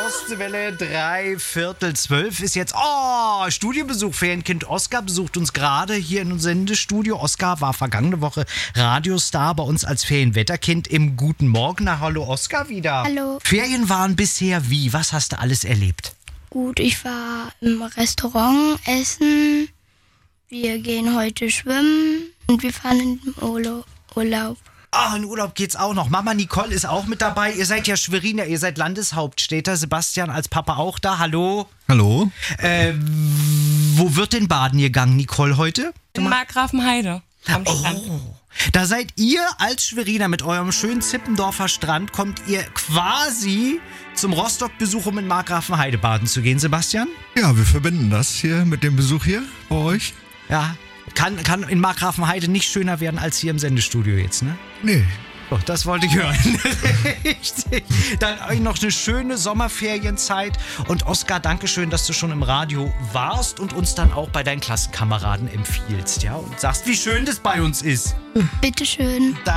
Welle 3/4 ist jetzt. Oh, Studiobesuch. Ferienkind Oskar besucht uns gerade hier in unserem Sendestudio. Oskar war vergangene Woche Radiostar bei uns als Ferienwetterkind im Guten Morgen. Na, hallo Oskar wieder. Hallo. Ferien waren bisher wie? Was hast du alles erlebt? Gut, ich war im Restaurant essen. Wir gehen heute schwimmen und wir fahren in den Urlaub. Ah, in Urlaub geht's auch noch. Mama Nicole ist auch mit dabei. Ihr seid ja Schweriner, ihr seid Landeshauptstädter. Sebastian als Papa auch da. Hallo. Hallo. Wo wird denn baden gegangen, Nicole, heute? In Markgrafenheide am Strand. Da seid ihr als Schweriner mit eurem schönen Zippendorfer Strand, kommt ihr quasi zum Rostock-Besuch, um in Markgrafenheide baden zu gehen, Sebastian? Ja, wir verbinden das hier mit dem Besuch hier bei euch. Ja. Kann in Markgrafenheide nicht schöner werden als hier im Sendestudio jetzt, ne? Nee. Oh, das wollte ich hören. Richtig. Dann euch noch eine schöne Sommerferienzeit. Und Oskar, danke schön, dass du schon im Radio warst und uns dann auch bei deinen Klassenkameraden empfiehlst, ja? Und sagst, wie schön das bei uns ist. Bitteschön.